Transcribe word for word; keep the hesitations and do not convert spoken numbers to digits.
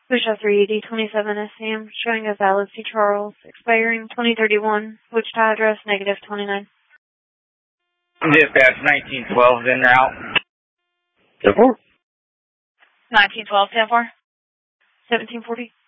Wichita three eighty twenty-seven S C M, showing a valid C. Charles, expiring twenty thirty-one, Wichita address negative twenty-nine. Dispatch nineteen twelve, in route. ten four. nineteen twelve, ten four. seventeen forty.